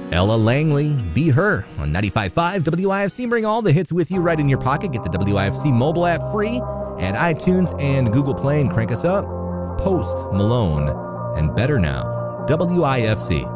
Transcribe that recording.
Ella Langley, Be Her on 95.5 WIFC. Bring all the hits with you right in your pocket. Get the WIFC mobile app free at iTunes and Google Play and crank us up. Post Malone and Better Now. WIFC.